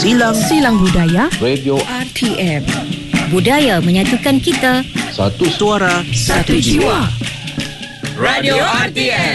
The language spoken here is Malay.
Silang budaya. Radio RTM. Budaya menyatukan kita. Satu suara, Satu jiwa. Radio RTM.